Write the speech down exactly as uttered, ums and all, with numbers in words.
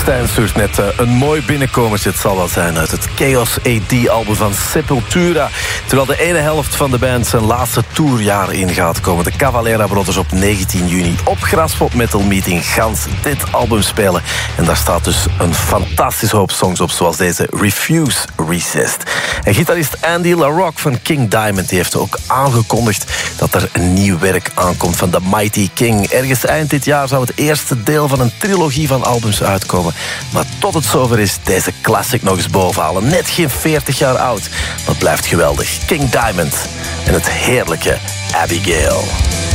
Stijn stuurt net uh, een mooi binnenkomertje. Het zal wel zijn uit het Chaos A D-album van Sepultura. Terwijl de ene helft van de band zijn laatste tourjaar ingaat, komen de Cavalera Brothers op negentien juni op Graspop Metal Meeting Gans dit album spelen. En daar staat dus een fantastisch hoop songs op, zoals deze Refuse Resist. En gitarist Andy LaRock van King Diamond die heeft ook aangekondigd dat er een nieuw werk aankomt van The Mighty King. Ergens eind dit jaar zou het eerste deel van een trilogie van albums uitkomen. Maar tot het zover is, deze classic nog eens bovenhalen. Net geen veertig jaar oud, maar het blijft geweldig. King Diamond en het heerlijke Abigail.